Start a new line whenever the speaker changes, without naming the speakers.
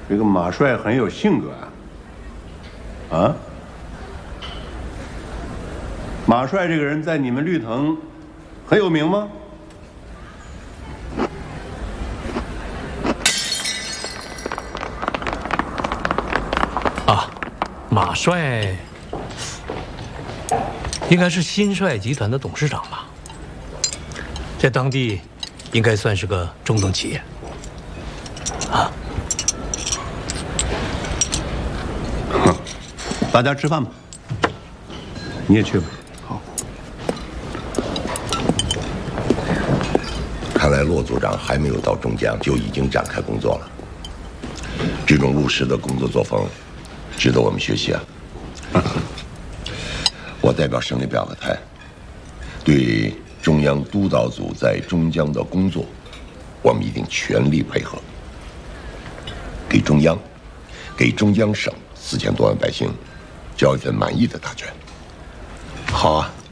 这个马帅很有性格啊！啊，马帅这个人在你们绿藤很有名吗？
啊，马帅应该是新帅集团的董事长吧，在当地应该算是个中等企业。啊。
大家吃饭吧，你也去吧。好。
看来骆组长还没有到中江，就已经展开工作了。这种务实的工作作风，值得我们学习啊！我代表省里表个态，对中央督导组在中江的工作，我们一定全力配合，给中央、给中江省4000多万百姓交一份满意的答卷。
好啊。